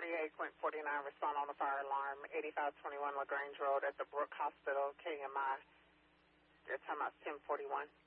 48.49, respond on the fire alarm, 8521 LaGrange Road at the Brook Hospital, KMI. Your time out 1041.